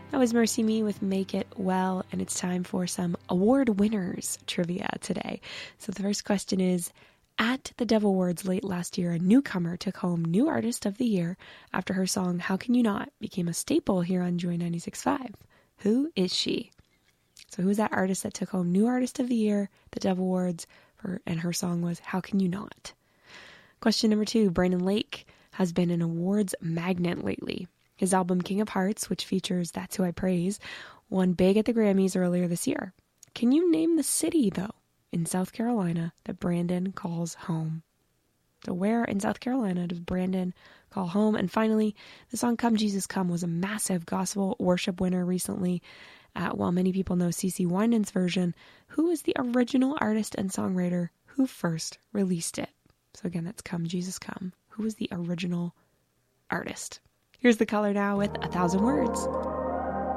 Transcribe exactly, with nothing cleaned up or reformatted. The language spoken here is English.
That was Mercy Me with Make It Well, and it's time for some award winners trivia today. So the first question is, at the Dove Awards late last year, a newcomer took home New Artist of the Year after her song How Can You Not became a staple here on Joy ninety-six point five. Who is she? So who's that artist that took home New Artist of the Year, the Dove Awards, for, and her song was How Can You Not? Question number two, Brandon Lake has been an awards magnet lately. His album King of Hearts, which features That's Who I Praise, won big at the Grammys earlier this year. Can you name the city, though, in South Carolina that Brandon calls home? So where in South Carolina does Brandon call home? And finally, the song Come Jesus Come was a massive gospel worship winner recently. Uh, while many people know CeCe Winans' version, who is the original artist and songwriter who first released it? So again, that's Come Jesus Come. Who was the original artist? Here's the color now with A Thousand Words.